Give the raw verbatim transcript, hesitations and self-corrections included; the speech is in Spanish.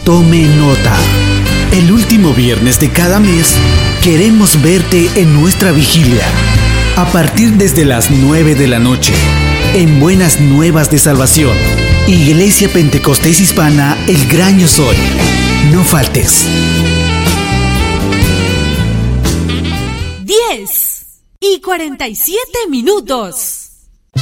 Tome nota. El último viernes de cada mes queremos verte en nuestra vigilia. A partir desde las nueve de la noche, en Buenas Nuevas de Salvación, Iglesia Pentecostés Hispana El Graño Sol. No faltes. diez y cuarenta y siete minutos.